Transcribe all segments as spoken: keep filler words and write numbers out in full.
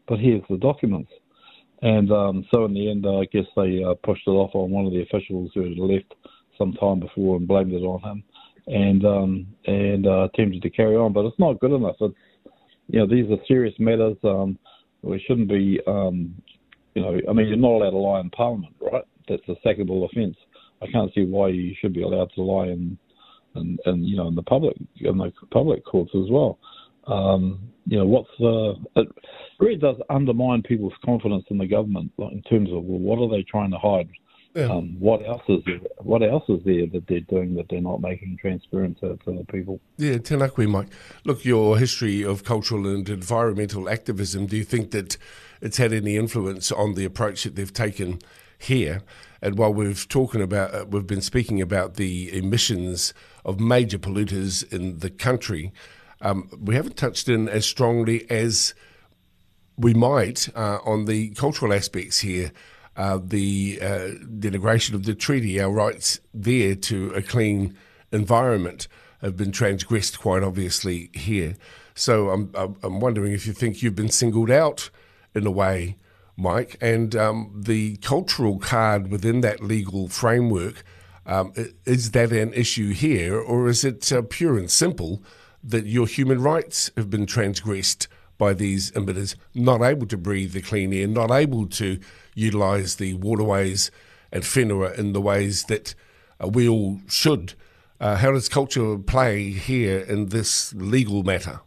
but here's the documents. And um, so in the end, uh, I guess they uh, pushed it off on one of the officials who had left some time before and blamed it on him, and um, and uh, attempted to carry on. But it's not good enough. It's, you know, these are serious matters. Um, we shouldn't be, um, you know, I mean, you're not allowed to lie in Parliament, right? That's a sackable offence. I can't see why you should be allowed to lie in, and and you know, in the public in the public courts as well. Um, you know, what's the, it really does undermine people's confidence in the government, like in terms of, well, what are they trying to hide? Yeah. Um, what else is there? What else is there that they're doing that they're not making transparent to, to the people? Yeah, Tēnā Mike. Look, your history of cultural and environmental activism, do you think that it's had any influence on the approach that they've taken here? And while we've talking about, uh, we've been speaking about the emissions of major polluters in the country, Um, we haven't touched in as strongly as we might uh, on the cultural aspects here, uh, the uh, denigration of the treaty, our rights there to a clean environment have been transgressed quite obviously here. So I'm, I'm wondering if you think you've been singled out in a way, Mike, and um, the cultural card within that legal framework, um, is that an issue here, or is it uh, pure and simple that your human rights have been transgressed by these emitters, not able to breathe the clean air, not able to utilise the waterways and whenua in the ways that uh, we all should? Uh, how does culture play here in this legal matter?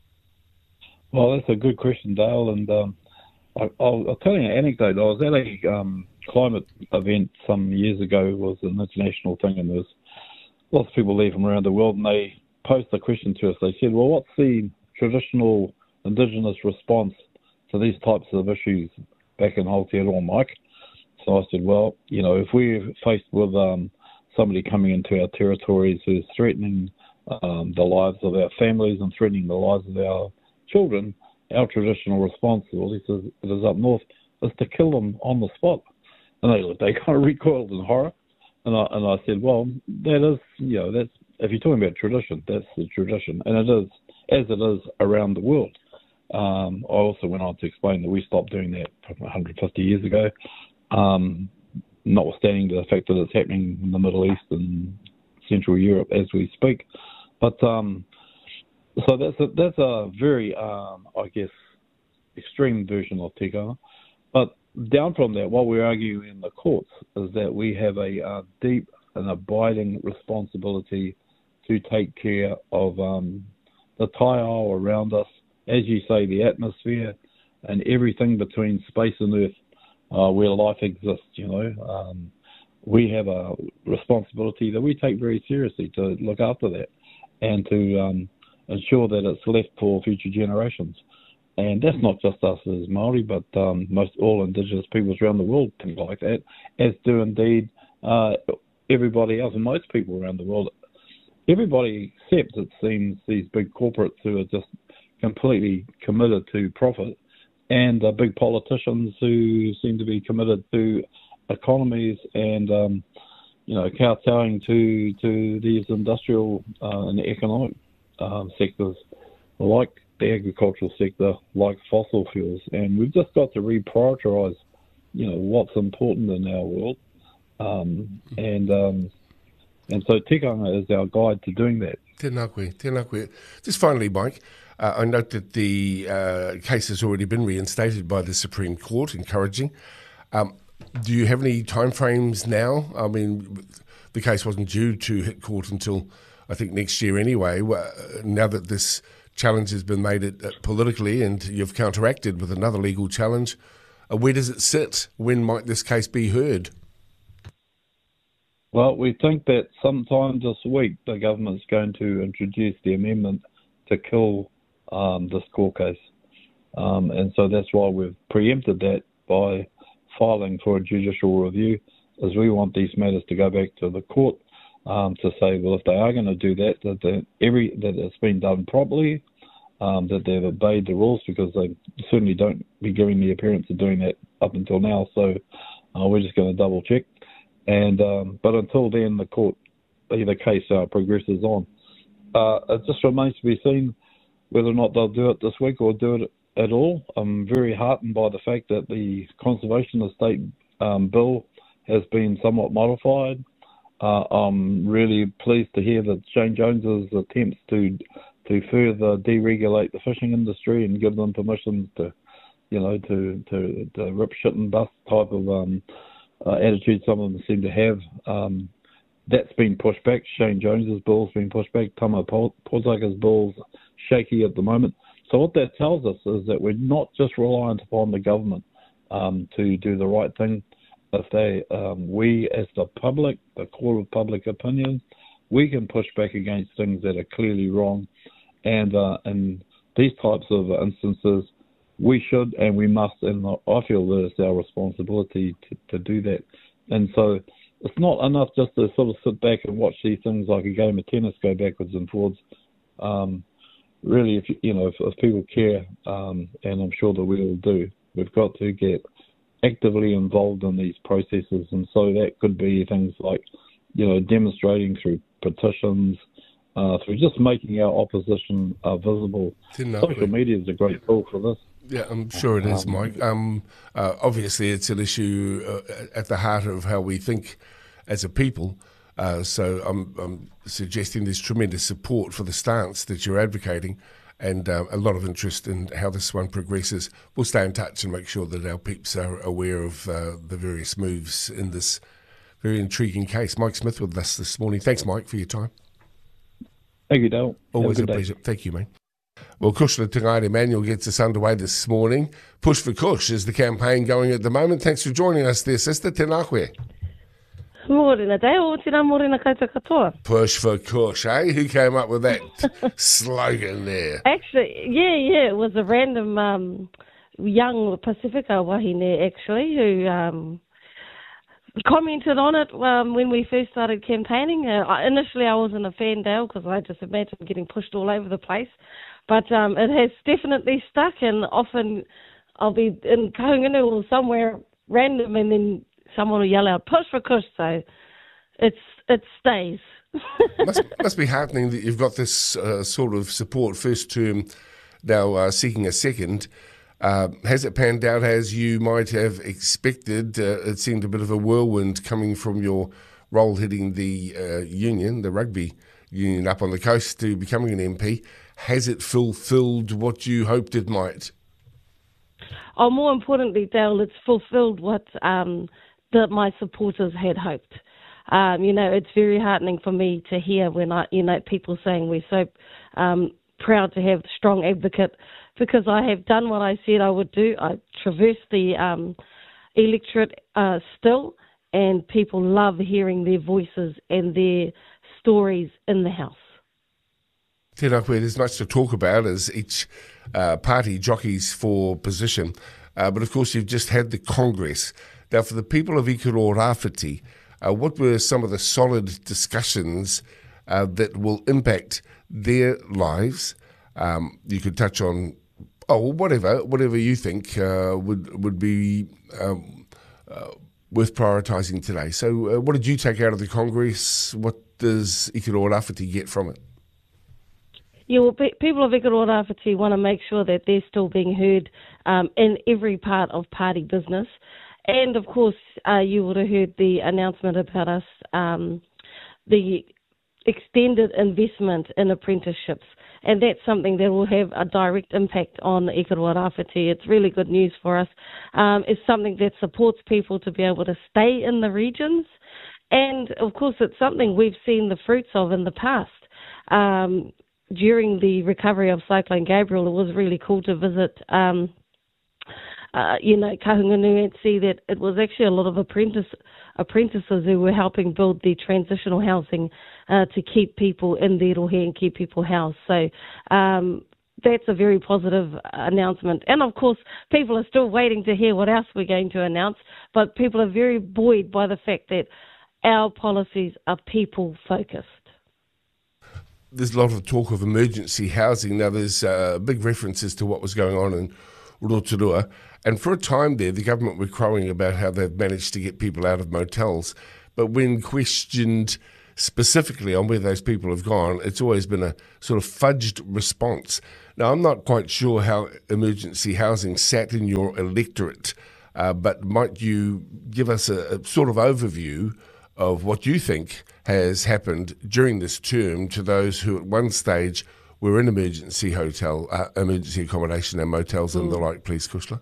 Well, that's a good question, Dale, and um, I, I'll, I'll tell you an anecdote. I was at a um, climate event some years ago. It was an international thing, and there was lots of people there from around the world, and they posed a question to us. They said, well, what's the traditional Indigenous response to these types of issues back in Aotearoa, Mike? So I said, well, you know, if we're faced with um, somebody coming into our territories who's threatening um, the lives of our families and threatening the lives of our children, our traditional response, or at least it is up north, is to kill them on the spot. And they they kind of recoiled in horror. And I, and I said, well, that is, you know, that's, if you're talking about tradition, that's the tradition, and it is, as it is around the world. Um, I also went on to explain that we stopped doing that one hundred fifty years ago, um, notwithstanding the fact that it's happening in the Middle East and Central Europe as we speak. But um, so that's a, that's a very, um, I guess, extreme version of tikanga. But down from that, what we're arguing in the courts is that we have a uh, deep and abiding responsibility to take care of um, the taiao around us, as you say, the atmosphere and everything between space and earth, uh, where life exists, you know. Um, we have a responsibility that we take very seriously to look after that and to um, ensure that it's left for future generations. And that's not just us as Māori, but um, most all Indigenous peoples around the world think like that, as do indeed uh, everybody else and most people around the world. Everybody except, it seems, these big corporates who are just completely committed to profit, and uh, big politicians who seem to be committed to economies and, um, you know, kowtowing to to these industrial uh, and economic um, sectors, like the agricultural sector, like fossil fuels. And we've just got to reprioritise, you know, what's important in our world. Um, and um, and so tikanga is our guide to doing that. Tēnā koe, tēnā koe. Just finally, Mike, uh, I note that the uh, case has already been reinstated by the Supreme Court, encouraging. Um, do you have any timeframes now? I mean, the case wasn't due to hit court until, I think, next year anyway. Now that this challenge has been made it, uh, politically and you've counteracted with another legal challenge, uh, where does it sit? When might this case be heard? Well, we think that sometime this week the government's going to introduce the amendment to kill um, this court case. Um, and so that's why we've preempted that by filing for a judicial review, as we want these matters to go back to the court um, to say, well, if they are going to do that, that, the, every, that it's been done properly, um, that they've obeyed the rules, because they certainly don't be giving the appearance of doing that up until now. So uh, we're just going to double check. And um, but until then, the court, the case uh, progresses on. Uh, it just remains to be seen whether or not they'll do it this week or do it at all. I'm very heartened by the fact that the Conservation Estate um, bill has been somewhat modified. Uh, I'm really pleased to hear that Shane Jones's attempts to to further deregulate the fishing industry and give them permission to, you know, to to, to rip shit and bust type of um, uh, attitude some of them seem to have. Um, that's been pushed back. Shane Jones's bill's been pushed back. Tama Potaka's bill's shaky at the moment. So what that tells us is that we're not just reliant upon the government um, to do the right thing. If they, um, we as the public, the court of public opinion, we can push back against things that are clearly wrong. And uh, in these types of instances, we should and we must, and I feel that it's our responsibility to, to do that. And so it's not enough just to sort of sit back and watch these things like a game of tennis go backwards and forwards. Um, really, if you know, if, if people care, um, and I'm sure that we all do, we've got to get actively involved in these processes. And so that could be things like, you know, demonstrating through petitions, uh, through just making our opposition uh, visible. Social media is a great tool for this. Yeah, I'm sure it is, um, Mike. Um, uh, obviously, it's an issue uh, at the heart of how we think as a people. Uh, so I'm, I'm suggesting there's tremendous support for the stance that you're advocating, and uh, a lot of interest in how this one progresses. We'll stay in touch and make sure that our peeps are aware of uh, the various moves in this very intriguing case. Mike Smith with us this morning. Thanks, Mike, for your time. Thank you, Dale. Always a, a pleasure. Thank you, mate. Well, Kushla Tangai Emmanuel gets us underway this morning. Push for Kush is the campaign going at the moment. Thanks for joining us there, sister. Tēnā koe. Morena Dale, tēnā morena kaita katoa. Push for Kush, eh? Who came up with that slogan there? Actually, yeah, yeah, it was a random um, young Pacifica wahine, actually, who um, commented on it um, when we first started campaigning. Uh, I, initially, I wasn't a fan, Dale, because I just imagined getting pushed all over the place. But um, it has definitely stuck, and often I'll be in Kahungunu or somewhere random, and then someone will yell out, push for Kush, so it's, it stays. must, must be heartening that you've got this uh, sort of support first term, now uh, seeking a second. Uh, has it panned out as you might have expected? Uh, it seemed a bit of a whirlwind coming from your role heading the uh, union, the rugby union up on the coast, to becoming an M P. Has it fulfilled what you hoped it might? Oh, more importantly, Dale, it's fulfilled what um, that my supporters had hoped. Um, you know, it's very heartening for me to hear when I, you know, people saying we're so um, proud to have a strong advocate, because I have done what I said I would do. I traversed the um, electorate uh, still, and people love hearing their voices and their stories in the House. Tēnā koe, there's much to talk about as each uh, party jockeys for position. Uh, but of course, you've just had the Congress. Now, for the people of Ikaro Rāwhiti, uh, what were some of the solid discussions uh, that will impact their lives? Um, you could touch on, oh, whatever, whatever you think uh, would would be um, uh, worth prioritising today. So, uh, what did you take out of the Congress? What does Ikaro Rāwhiti get from it? Yeah, well, pe- people of Ikaro Rāwhiti want to make sure that they're still being heard um, in every part of party business. And, of course, uh, you would have heard the announcement about us, um, the extended investment in apprenticeships. And that's something that will have a direct impact on Ikaro Rāwhiti. It's really good news for us. Um, it's something that supports people to be able to stay in the regions. And, of course, it's something we've seen the fruits of in the past. Um, during the recovery of Cyclone Gabriel, it was really cool to visit um, Uh, you know, Kahungunu, and see that it was actually a lot of apprentice, apprentices who were helping build the transitional housing uh, to keep people in their rohe and keep people housed. So um, that's a very positive announcement. And, of course, people are still waiting to hear what else we're going to announce, but people are very buoyed by the fact that our policies are people-focused. There's a lot of talk of emergency housing. Now, there's uh, big references to what was going on in Rotorua. And for a time there, the government were crowing about how they've managed to get people out of motels. But when questioned specifically on where those people have gone, it's always been a sort of fudged response. Now, I'm not quite sure how emergency housing sat in your electorate, uh, but might you give us a, a sort of overview of what you think has happened during this term to those who at one stage were in emergency hotel, uh, emergency accommodation and motels mm. and the like, please, Kushla?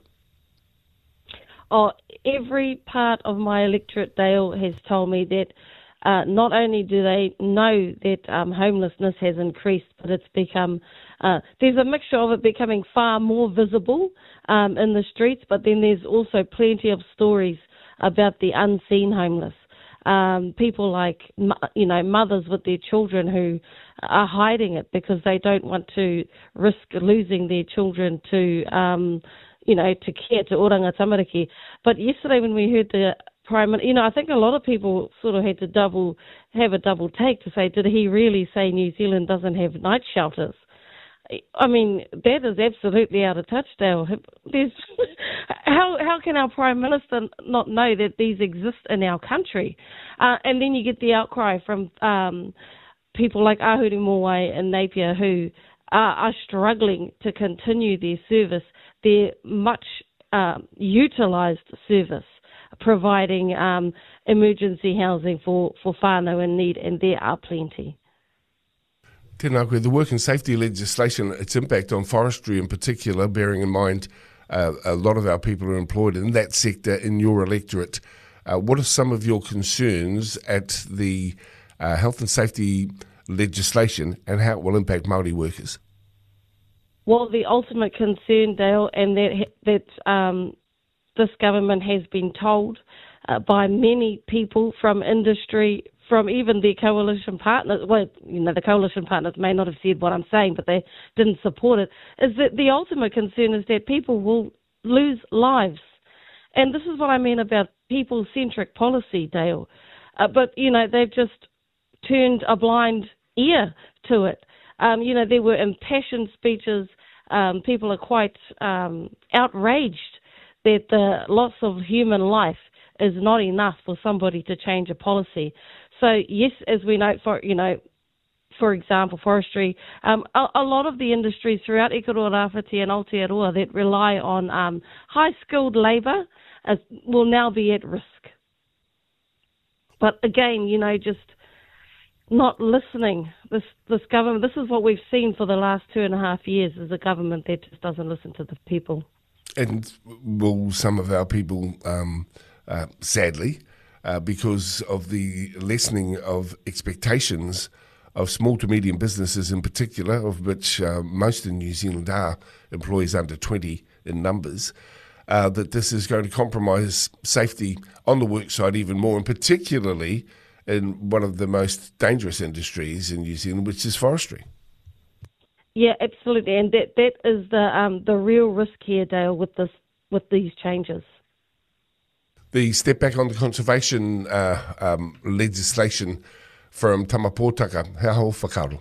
Oh, every part of my electorate, Dale, has told me that uh, not only do they know that um, homelessness has increased, but it's become, uh, there's a mixture of it becoming far more visible um, in the streets, but then there's also plenty of stories about the unseen homeless. Um, people like, you know, mothers with their children who are hiding it because they don't want to risk losing their children to, um, you know, to care, to oranga tamariki. But yesterday when we heard the Prime Minister, you know, I think a lot of people sort of had to double, have a double take to say, did he really say New Zealand doesn't have night shelters? I mean, that is absolutely out of touch, Dale. There's, how how can our Prime Minister not know that these exist in our country? Uh, and then you get the outcry from um, people like Ahuru Moai and Napier who are, are struggling to continue their service, their much uh, utilised service, providing um, emergency housing for, for whānau in need, and there are plenty. Tēnā koe, the work and safety legislation, its impact on forestry in particular, bearing in mind uh, a lot of our people are employed in that sector in your electorate. Uh, what are some of your concerns at the uh, health and safety legislation and how it will impact Māori workers? Well, the ultimate concern, Dale, and that, that um, this government has been told uh, by many people from industry, from even the coalition partners, well, you know, the coalition partners may not have said what I'm saying, but they didn't support it, is that the ultimate concern is that people will lose lives. And this is what I mean about people-centric policy, Dale. Uh, but, you know, they've just turned a blind ear to it. Um, you know, there were impassioned speeches. Um, people are quite um, outraged that the loss of human life is not enough for somebody to change a policy. So yes, as we know, for you know, for example, forestry, um, a, a lot of the industries throughout Ikaroa Rāwhiti and Aotearoa that rely on um, high-skilled labour uh, will now be at risk. But again, you know, just not listening. This this government, this is what we've seen for the last two and a half years, is a government that just doesn't listen to the people. And will some of our people, um, uh, sadly, Uh, because of the lessening of expectations of small to medium businesses in particular, of which uh, most in New Zealand are employees under twenty in numbers, uh, that this is going to compromise safety on the work side even more, and particularly in one of the most dangerous industries in New Zealand, which is forestry. Yeah, absolutely, and that that is the um, the real risk here, Dale, with this with these changes. The step back on the conservation uh, um, legislation from Tamapōtaka, how ho whakaaro?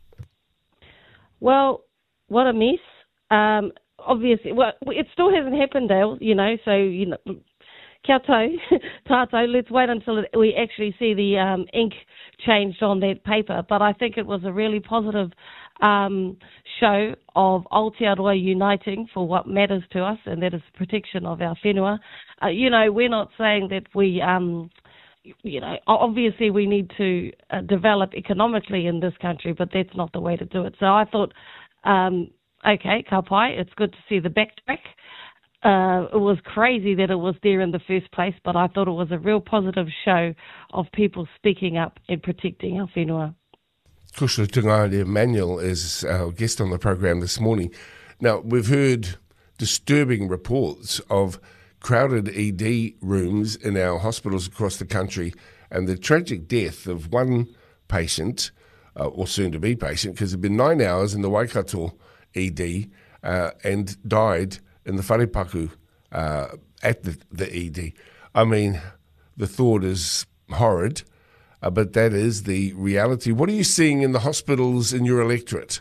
Well, what a mess. Um, obviously, well, it still hasn't happened, Dale, you know, so, you know, kia tau, tātou, let's wait until we actually see the um, ink changed on that paper. But I think it was a really positive um, show of Aotearoa uniting for what matters to us, and that is the protection of our whenua. Uh, you know, we're not saying that we, um, you know, obviously we need to uh, develop economically in this country, but that's not the way to do it. So I thought, um, okay, ka pai, it's good to see the backtrack. Uh, it was crazy that it was there in the first place, but I thought it was a real positive show of people speaking up and protecting our whenua. Kushla Tungaere Manuel is our guest on the program this morning. Now, we've heard disturbing reports of crowded E D rooms in our hospitals across the country and the tragic death of one patient, uh, or soon-to-be patient, because he'd been nine hours in the Waikato E D uh, and died in the Wharepaku uh, at the, the E D. I mean, the thought is horrid, uh, but that is the reality. What are you seeing in the hospitals in your electorate?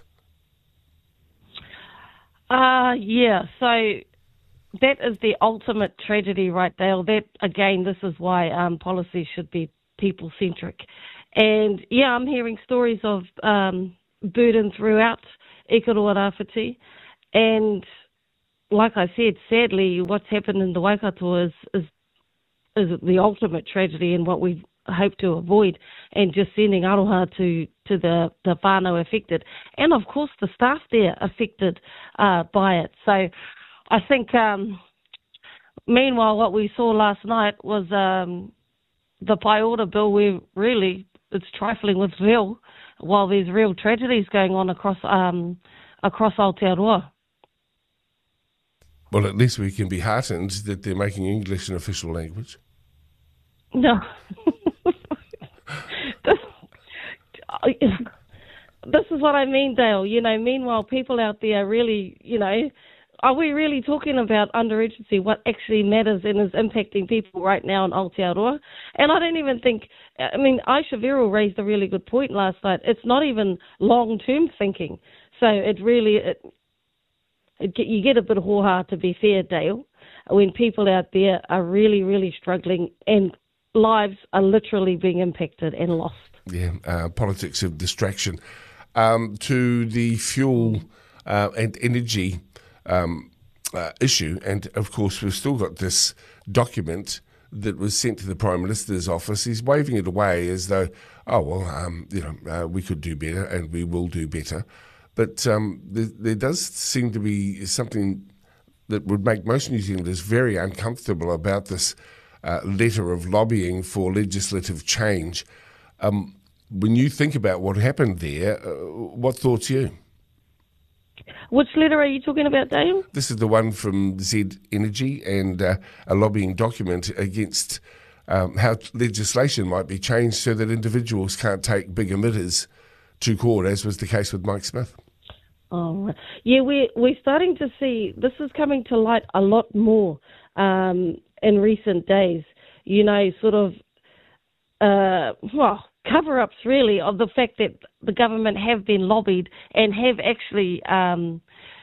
Uh, yeah, so that is the ultimate tragedy right there. That, again, this is why um, policy should be people-centric. And, yeah, I'm hearing stories of um, burden throughout Ikaroa Rāwhiti. And, like I said, sadly, what's happened in the Waikato is, is, is the ultimate tragedy and what we hope to avoid, and just sending aroha to, to the, the whānau affected. And, of course, the staff there affected uh, by it. So I think, um, meanwhile, what we saw last night was um, the Pai Ora bill where really it's trifling with real, while there's real tragedies going on across um, across Aotearoa. Well, at least we can be heartened that they're making English an official language. No. this, this is what I mean, Dale. You know, meanwhile, people out there really, you know, are we really talking about under urgency, what actually matters and is impacting people right now in Aotearoa? And I don't even think, I mean, Aisha Verrill raised a really good point last night. It's not even long-term thinking. So it really, it, it, you get a bit of hoha, to be fair, Dale, when people out there are really, really struggling and lives are literally being impacted and lost. Yeah, uh, politics of distraction. Um, to the fuel uh, and energy Um, uh, issue, and of course we've still got this document that was sent to the Prime Minister's office. He's waving it away as though, oh well, um, you know, uh, we could do better and we will do better. But um, there, there does seem to be something that would make most New Zealanders very uncomfortable about this uh, letter of lobbying for legislative change. Um, when you think about what happened there, uh, what thoughts you? Which letter are you talking about, Dale? This is the one from Z Energy and uh, a lobbying document against um, how legislation might be changed so that individuals can't take big emitters to court, as was the case with Mike Smith. Oh, yeah, we're, we're starting to see, this is coming to light a lot more um, in recent days. You know, sort of, uh, well, cover-ups really of the fact that the government have been lobbied and have actually um,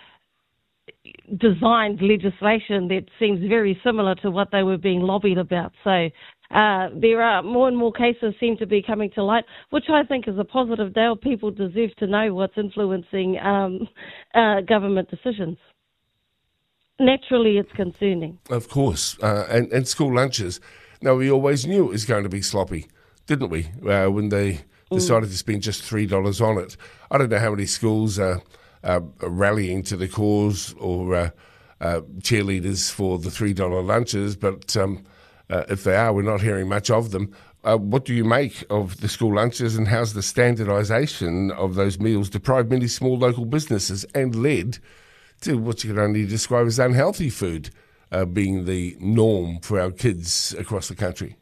designed legislation that seems very similar to what they were being lobbied about. So uh, there are more and more cases seem to be coming to light, which I think is a positive. Dale, people deserve to know what's influencing um, uh, government decisions. Naturally, it's concerning. Of course, uh, and, and school lunches. Now, we always knew it was going to be sloppy, didn't we, uh, when they decided mm. to spend just three dollars on it. I don't know how many schools are, are rallying to the cause or uh, uh, cheerleaders for the three dollar lunches, but um, uh, if they are, we're not hearing much of them. Uh, what do you make of the school lunches, and how's the standardisation of those meals deprived many small local businesses and led to what you can only describe as unhealthy food uh, being the norm for our kids across the country?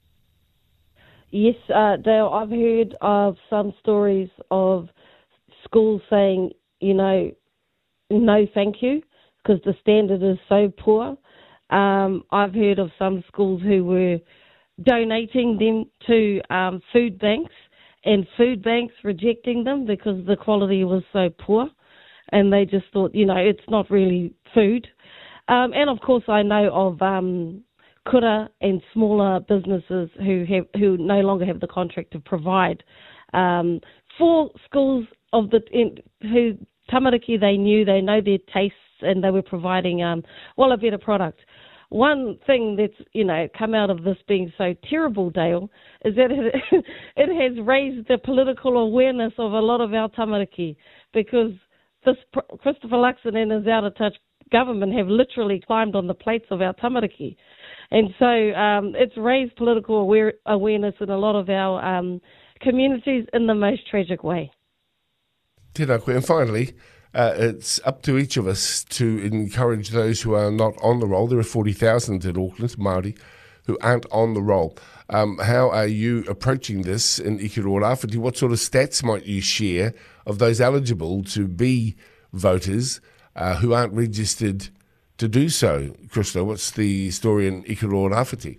Yes, uh, Dale, I've heard of some stories of schools saying, you know, no thank you, because the standard is so poor. Um, I've heard of some schools who were donating them to um, food banks, and food banks rejecting them because the quality was so poor, and they just thought, you know, it's not really food. Um, and, of course, I know of Um, kura and smaller businesses who have who no longer have the contract to provide um, for schools of the in, who tamariki they knew, they know their tastes, and they were providing um, well a better product. One thing that's you know come out of this being so terrible, Dale, is that it, it has raised the political awareness of a lot of our tamariki, because this Christopher Luxon and his out of touch government have literally climbed on the plates of our tamariki. And so um, it's raised political aware- awareness in a lot of our um, communities in the most tragic way. Tēnā koe. And finally, uh, it's up to each of us to encourage those who are not on the roll. There are forty thousand in Auckland, Māori, who aren't on the roll. Um, how are you approaching this in Ikaroa Rāwhiti? What sort of stats might you share of those eligible to be voters uh, who aren't registered to do so? Krista, what's the story in Ikaroa Rāwhiti?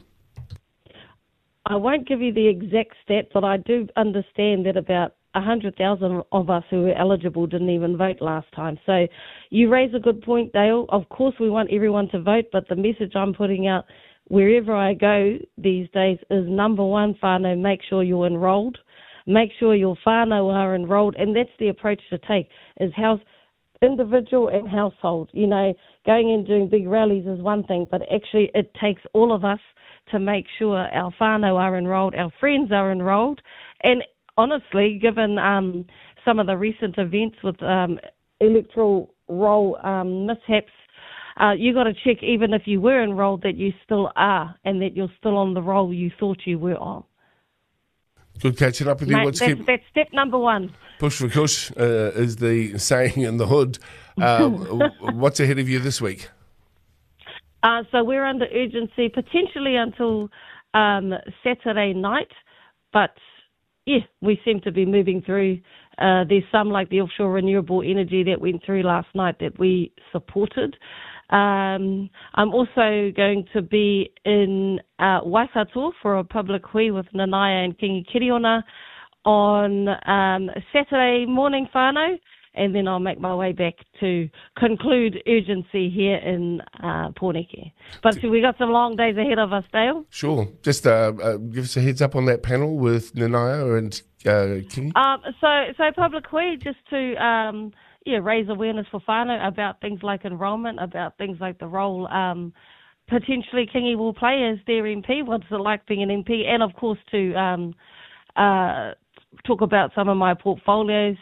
I won't give you the exact stat, but I do understand that about one hundred thousand of us who were eligible didn't even vote last time. So you raise a good point, Dale. Of course we want everyone to vote, but the message I'm putting out wherever I go these days is, number one, whānau, make sure you're enrolled. make sure your whānau are enrolled, and that's the approach to take, is house, individual and household. You know, going and doing big rallies is one thing, but actually it takes all of us to make sure our whānau are enrolled, our friends are enrolled, and honestly, given um, some of the recent events with um, electoral roll um, mishaps, uh, you got to check, even if you were enrolled, that you still are and that you're still on the roll you thought you were on. Good catching up with you. Mate, What's that's, keep... that's step number one. Push for kush uh, is the saying in the hood. Uh, what's ahead of you this week? Uh, so we're under urgency potentially until um, Saturday night, but yeah, we seem to be moving through. Uh, there's some, like the offshore renewable energy that went through last night, that we supported. Um, I'm also going to be in uh, Waikato for a public hui with Nanaia and Kingi Kiriona on um, Saturday morning whānau, and then I'll make my way back to conclude urgency here in uh, Pōneke. But we got some long days ahead of us, Dale. Sure. Just uh, uh, give us a heads up on that panel with Nanaia and uh, Kingi. Um, so, so public hui, just to um, yeah, raise awareness for whānau about things like enrolment, about things like the role um, potentially Kingi will play as their M P, what's it like being an M P, and of course to um, uh, talk about some of my portfolios,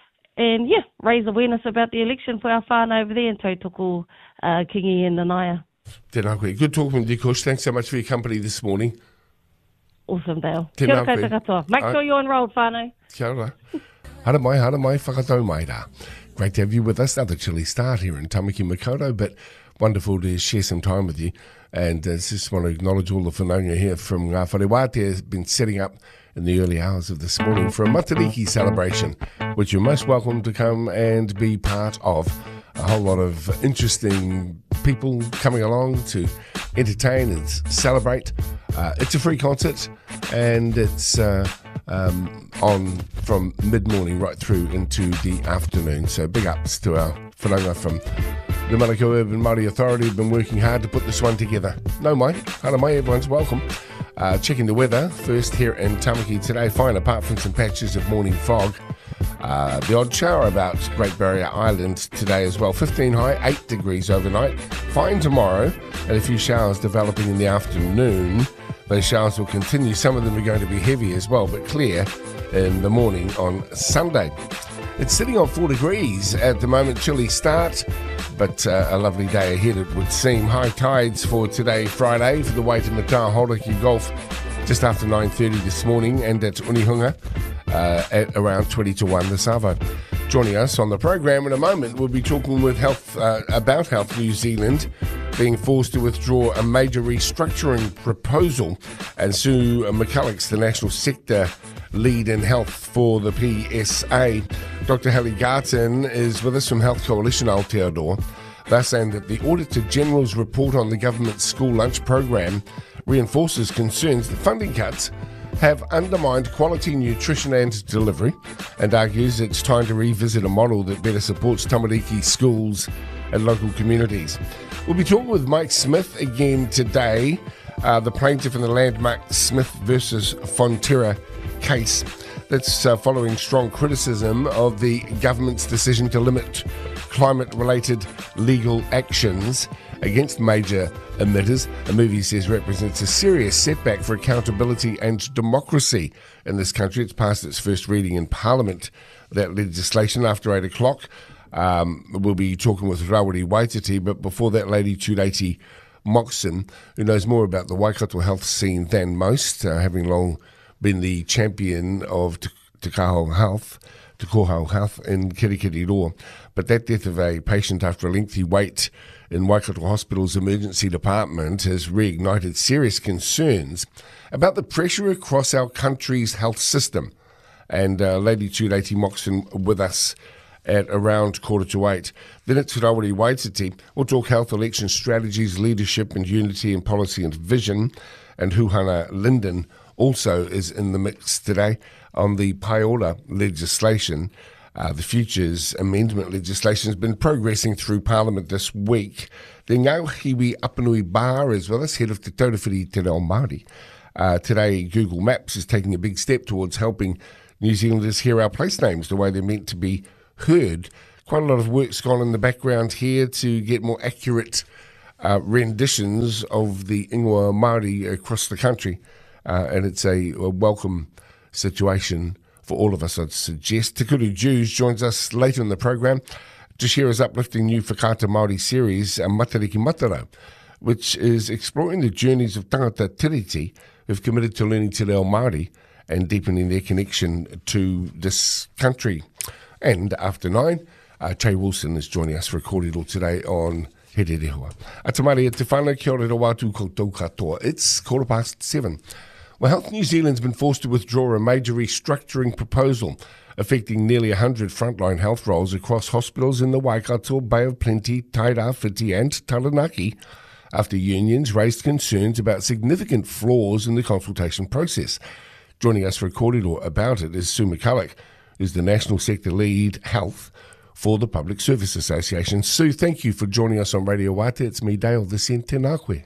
and yeah, raise awareness about the election for our whānau over there in Tautoko, uh, Kingi and Nanaia. Tēnā koe. Good talking with you, Kush. Thanks so much for your company this morning. Awesome, Dale. Tēnā Kia ora koe. koutou katoa. Make I... sure you're enrolled, whānau. Kia ora. Hara mai, hara mai, whakatau mai rā. Great to have you with us. Another chilly start here in Tamaki Makaurau, but wonderful to share some time with you. And uh, just want to acknowledge all the whanaunga here from Ngā Whare Wātea has been setting up in the early hours of this morning for a Matariki celebration, which you're most welcome to come and be part of. A whole lot of interesting people coming along to entertain and celebrate. Uh, it's a free concert, and it's uh, um, on from mid-morning right through into the afternoon. So big ups to our whanaunga from the Manukau Urban Māori Authority. Have been working hard to put this one together. No mai, hara mai, everyone's welcome. Uh, checking the weather first here in Tamaki today, fine apart from some patches of morning fog. Uh, the odd shower about Great Barrier Island today as well. fifteen high, eight degrees overnight. Fine tomorrow, and a few showers developing in the afternoon. Those showers will continue. Some of them are going to be heavy as well, but clear in the morning on Sunday. It's sitting on four degrees at the moment, chilly start, but uh, a lovely day ahead it would seem. High tides for today, Friday, for the way to Mataha Hauraki Golf just after nine thirty this morning, and at Unihunga uh, at around twenty to one this hour. Joining us on the program in a moment, we'll be talking with Health uh, about Health New Zealand being forced to withdraw a major restructuring proposal, and Sue McCulloch, the National Sector Lead in Health for the P S A. Doctor Hallie Garton is with us from Health Coalition Aotearoa. They're saying that the Auditor General's report on the government's school lunch program reinforces concerns that funding cuts have undermined quality nutrition and delivery, and argues it's time to revisit a model that better supports tamariki schools and local communities. We'll be talking with Mike Smith again today, uh, the plaintiff in the landmark Smith versus Fonterra case. That's uh, following strong criticism of the government's decision to limit climate-related legal actions against major emitters. A move he says represents a serious setback for accountability and democracy in this country. It's passed its first reading in Parliament, that legislation, after eight o'clock. Um, we'll be talking with Rawiri Waititi, but before that, Lady Tūleiti Moxon, who knows more about the Waikato health scene than most, uh, having long been the champion of Te, te Kaho Health, Te Koho Health in Kirikiriroa. But that death of a patient after a lengthy wait in Waikato Hospital's emergency department has reignited serious concerns about the pressure across our country's health system. And uh, Lady Tūleiti Moxon with us at around quarter to eight. Then it's Rawiri Waititi. We'll talk health, election strategies, leadership and unity and policy and vision. And Huhana Linden also is in the mix today on the Paiola legislation. Uh, the Futures Amendment legislation has been progressing through Parliament this week. The Ngauhiwi Apanui Bar is with us, head of Te Taurewhiri Te Reo Māori. Uh, today, Google Maps is taking a big step towards helping New Zealanders hear our place names the way they're meant to be heard. Quite a lot of work's gone in the background here to get more accurate uh, renditions of the ingoa Māori across the country, uh, and it's a, a welcome situation for all of us, I'd suggest. Te Kuru Jews joins us later in the program to share his uplifting new Whakaata Māori series, Matariki Matara, which is exploring the journeys of tangata tiriti who've committed to learning te reo Māori and deepening their connection to this country. And after nine, uh, Trey Wilson is joining us for a kōrero today on Here Rehua. Atamari e te whānau, kia ora wātu koutou katoa. It's quarter past seven. Well, Health New Zealand's been forced to withdraw a major restructuring proposal affecting nearly one hundred frontline health roles across hospitals in the Waikato, Bay of Plenty, Tairāwhiti and Taranaki, after unions raised concerns about significant flaws in the consultation process. Joining us for a kōrero about it is Sue McCulloch, who's the National Sector Lead Health for the Public Service Association. Sue, thank you for joining us on Radio Wate. It's me, Dale the Sen Tēnā koe.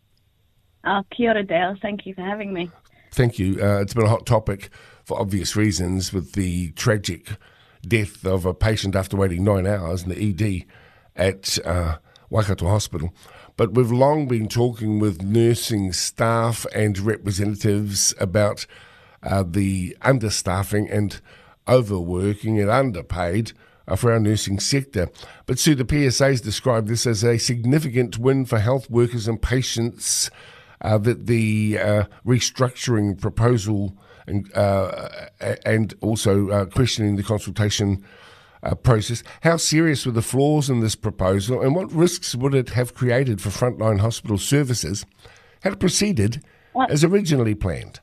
Oh, kia ora, Dale. Thank you for having me. Thank you. Uh, it's been a hot topic for obvious reasons, with the tragic death of a patient after waiting nine hours in the E D at uh, Waikato Hospital. But we've long been talking with nursing staff and representatives about uh, the understaffing and overworking and underpaid uh, for our nursing sector. But Sue, the P S A has described this as a significant win for health workers and patients, uh, that the uh, restructuring proposal and, uh, and also uh, questioning the consultation Uh, process. How serious were the flaws in this proposal, and what risks would it have created for frontline hospital services had it proceeded what? as originally planned?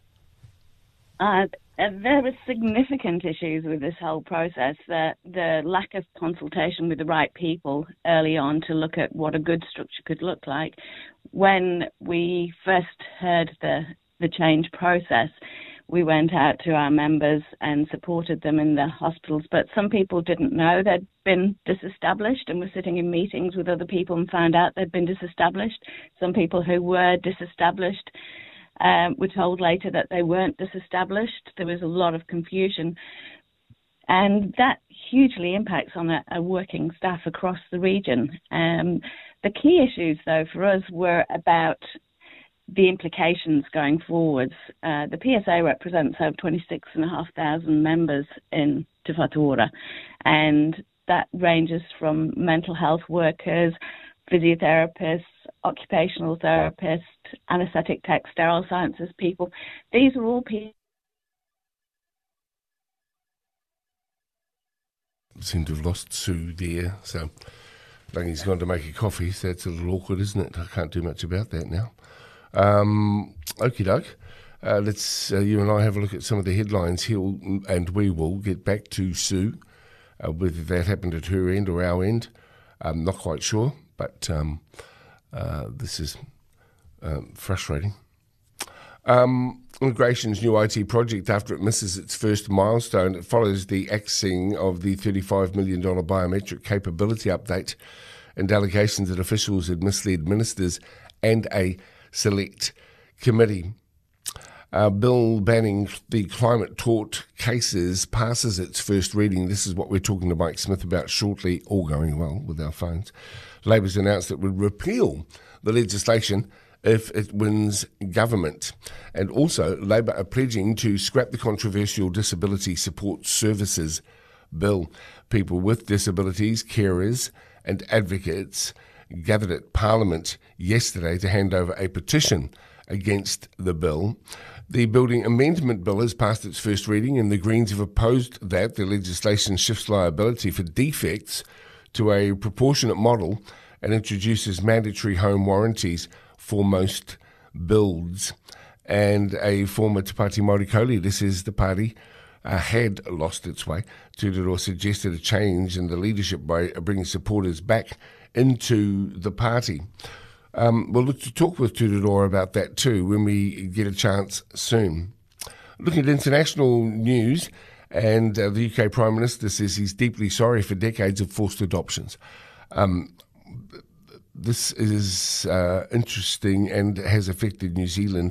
Uh, there were significant issues with this whole process. The, the lack of consultation with the right people early on to look at what a good structure could look like. When we first heard the, the change process, we went out to our members and supported them in the hospitals, but some people didn't know they'd been disestablished and were sitting in meetings with other people and found out they'd been disestablished. Some people who were disestablished um, were told later that they weren't disestablished. There was a lot of confusion, and that hugely impacts on a, a working staff across the region. Um, the key issues, though, for us were about the implications going forwards. Uh, the P S A represents over twenty-six thousand five hundred members in Te Whatuora, and that ranges from mental health workers, physiotherapists, occupational therapists, anaesthetic tech, sterile sciences people. These are all people. Seem to have lost Sue there, so I think he's gone to make a coffee, so that's a little awkward, isn't it? I can't do much about that now. Um, okie doke. Uh, let's uh, you and I have a look at some of the headlines here, and we will get back to Sue, uh, whether that happened at her end or our end. I'm not quite sure, but um, uh, this is um, frustrating. Um, Immigration's new I T project, after it misses its first milestone, it follows the axing of the thirty-five million dollars biometric capability update and allegations that officials had misled ministers and a select committee. Uh, bill banning the climate tort cases passes its first reading. This is what we're talking to Mike Smith about shortly, all going well with our phones. Labour's announced it would repeal the legislation if it wins government. And also, Labour are pledging to scrap the controversial Disability Support Services Bill. People with disabilities, carers and advocates gathered at Parliament yesterday to hand over a petition against the bill. The Building Amendment Bill has passed its first reading, and the Greens have opposed that. The legislation shifts liability for defects to a proportionate model and introduces mandatory home warranties for most builds. And a former Te Pāti Māori co-leader says the party uh, had lost its way. Tūrero suggested a change in the leadership by bringing supporters back into the party. Um, we'll look to talk with Tūrero about that too when we get a chance soon. Looking at international news, and uh, the U K Prime Minister says he's deeply sorry for decades of forced adoptions. Um, this is uh, interesting and has affected New Zealand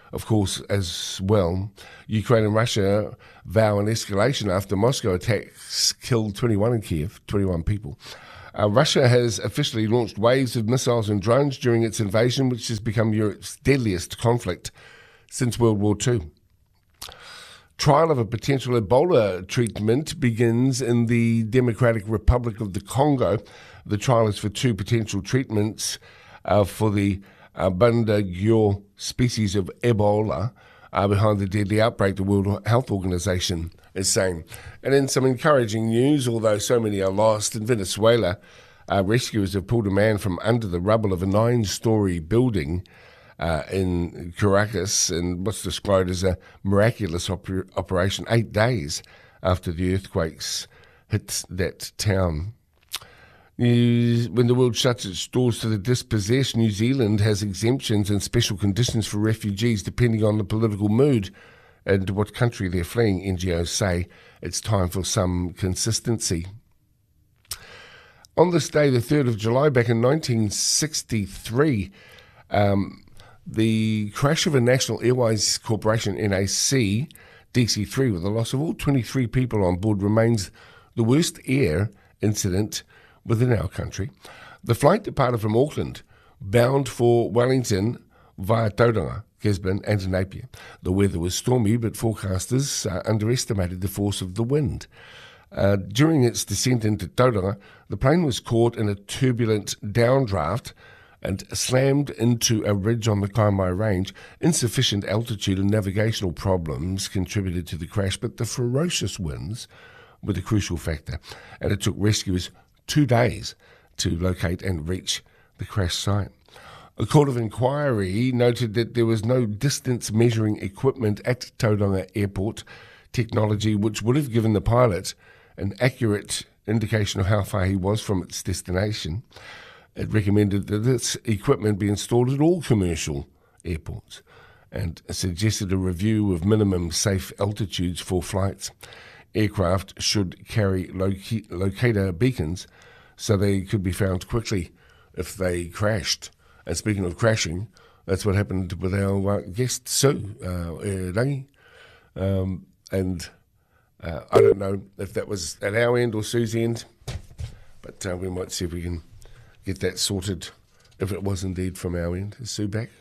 of course, as well. Ukraine and Russia vow an escalation after Moscow attacks killed twenty-one in Kiev, twenty-one people. Uh, Russia has officially launched waves of missiles and drones during its invasion, which has become Europe's deadliest conflict since World War Two. Trial of a potential Ebola treatment begins in the Democratic Republic of the Congo. The trial is for two potential treatments uh, for the uh, Bundagyo species of Ebola uh, behind the deadly outbreak, the World Health Organization is saying. And in some encouraging news, although so many are lost, in Venezuela, uh, rescuers have pulled a man from under the rubble of a nine-story building uh, in Caracas in what's described as a miraculous oper- operation eight days after the earthquakes hit that town. News, when the world shuts its doors to the dispossessed, New Zealand has exemptions and special conditions for refugees depending on the political mood and what country they're fleeing. N G Os say it's time for some consistency. On this day, the third of July, back in nineteen sixty-three, um, the crash of a National Airways Corporation N A C D C three with the loss of all twenty-three people on board remains the worst air incident within our country. The flight departed from Auckland, bound for Wellington via Tauranga, Gisborne and Napier. The weather was stormy, but forecasters uh, underestimated the force of the wind. Uh, during its descent into Tauranga, the plane was caught in a turbulent downdraft and slammed into a ridge on the Kaimai Range. Insufficient altitude and navigational problems contributed to the crash, but the ferocious winds were the crucial factor, and it took rescuers two days to locate and reach the crash site. A court of inquiry noted that there was no distance measuring equipment at Tauranga Airport, technology which would have given the pilot an accurate indication of how far he was from its destination. It recommended that this equipment be installed at all commercial airports and suggested a review of minimum safe altitudes for flights. Aircraft should carry loca- locator beacons so they could be found quickly if they crashed. And speaking of crashing, that's what happened with our uh, guest, Sue uh, Rangi. Um, and uh, I don't know if that was at our end or Sue's end, but uh, we might see if we can get that sorted, if it was indeed from our end. Is Sue back?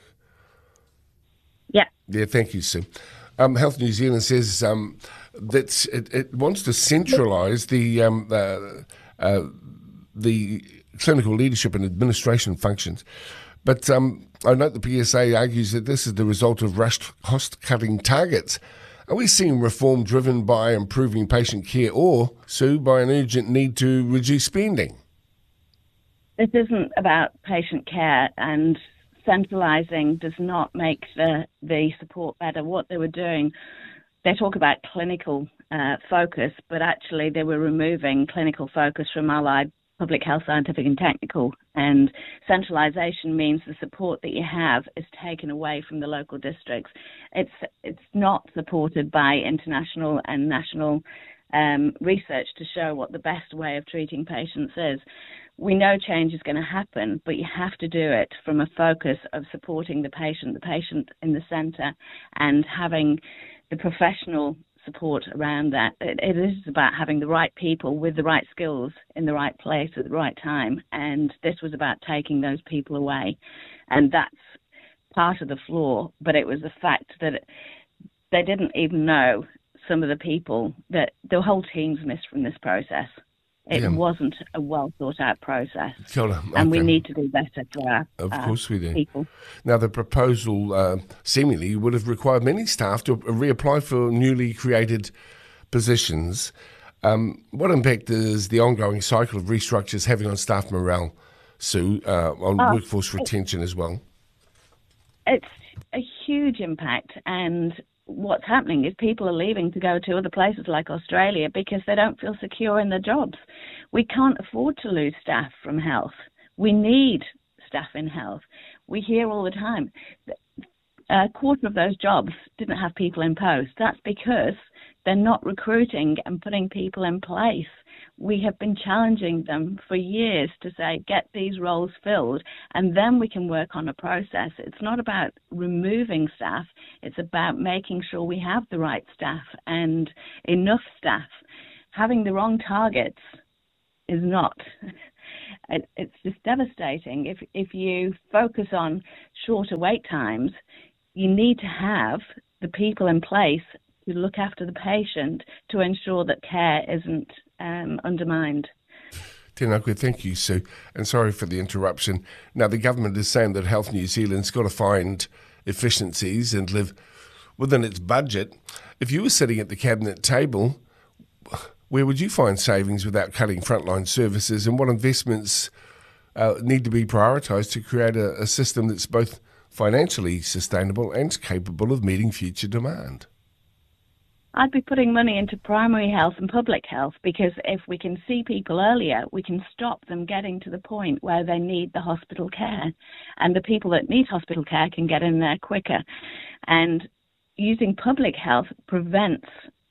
Yeah. Yeah, thank you, Sue. Um, Health New Zealand says um, that it, it wants to centralise the um, uh, uh, the clinical leadership and administration functions. But um, I note the P S A argues that this is the result of rushed cost-cutting targets. Are we seeing reform driven by improving patient care or, Sue, by an urgent need to reduce spending? This isn't about patient care, and centralising does not make the, the support better. What they were doing, they talk about clinical uh, focus, but actually they were removing clinical focus from allied public health, scientific and technical, and centralisation means the support that you have is taken away from the local districts. It's it's not supported by international and national um, research to show what the best way of treating patients is. We know change is going to happen, but you have to do it from a focus of supporting the patient, the patient in the centre, and having the professional support around that. It, it is about having the right people with the right skills in the right place at the right time, and this was about taking those people away, and that's part of the flaw. But it was the fact that it, they didn't even know some of the people, that the whole team's missed from this process. It yeah. wasn't a well thought out process, okay. and we need to do better for our Of course we do. people. Now, the proposal uh, seemingly would have required many staff to reapply for newly created positions. Um, what impact is the ongoing cycle of restructures having on staff morale, Sue, uh, on oh, workforce retention as well? It's a huge impact, and what's happening is people are leaving to go to other places like Australia because they don't feel secure in their jobs. We can't afford to lose staff from health. We need staff in health. We hear all the time a quarter of those jobs didn't have people in post. That's because they're not recruiting and putting people in place. we have been challenging them for years to say, get these roles filled, and then we can work on a process. It's not about removing staff. It's about making sure we have the right staff and enough staff. Having the wrong targets is not. It's just devastating. If, if you focus on shorter wait times, you need to have the people in place to look after the patient to ensure that care isn't um, undermined. Tēnā, thank you, Sue. And sorry for the interruption. Now, the government is saying that Health New Zealand's got to find efficiencies and live within its budget. If you were sitting at the cabinet table, where would you find savings without cutting frontline services, and what investments uh, need to be prioritised to create a, a system that's both financially sustainable and capable of meeting future demand? I'd be putting money into primary health and public health, because if we can see people earlier, we can stop them getting to the point where they need the hospital care. And the people that need hospital care can get in there quicker. And using public health prevents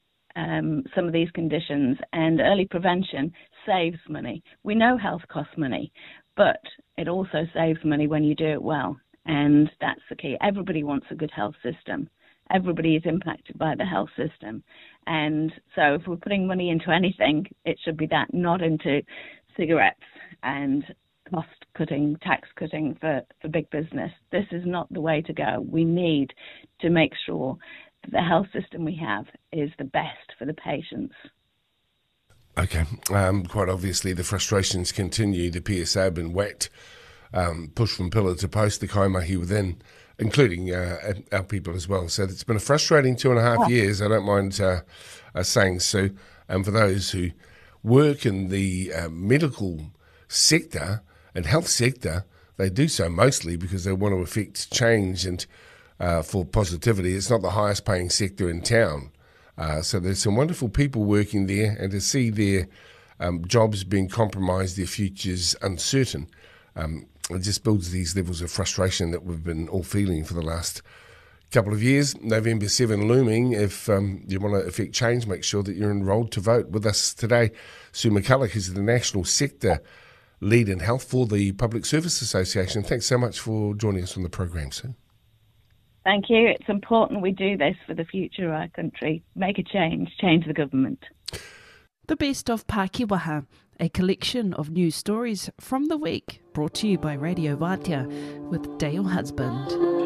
um, some of these conditions, and early prevention saves money. We know health costs money, but it also saves money when you do it well. And that's the key. Everybody wants a good health system. Everybody is impacted by the health system. And so if we're putting money into anything, it should be that, not into cigarettes and cost-cutting, tax-cutting for, for big business. This is not the way to go. We need to make sure that the health system we have is the best for the patients. Okay. Um, quite obviously, the frustrations continue. The P S A have been whacked, um, pushed from pillar to post, the kaimahi within, including uh, our people as well. So it's been a frustrating two and a half years, I don't mind uh, uh, saying, Sue. And for those who work in the uh, medical sector and health sector, they do so mostly because they want to affect change and uh, for positivity. It's not the highest paying sector in town. Uh, so there's some wonderful people working there, and to see their um, jobs being compromised, their futures uncertain, um, it just builds these levels of frustration that we've been all feeling for the last couple of years. November seventh looming. If um, you want to effect change, make sure that you're enrolled to vote. With us today, Sue McCulloch is the National Sector Lead in Health for the Public Service Association. Thanks so much for joining us on the program, Sue. Thank you. It's important we do this for the future of our country. Make a change, change the government. The Best of Pākehā, a collection of news stories from the week, brought to you by Radio Vātia with Dale Husband.